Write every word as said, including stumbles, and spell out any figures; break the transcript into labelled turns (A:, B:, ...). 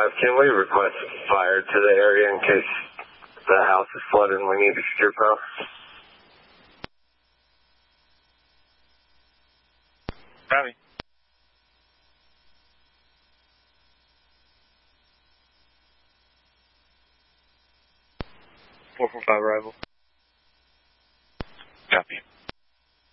A: five, can we request fire to the area in case the house is flooded and we need to secure power?
B: Copy. four four five arrival.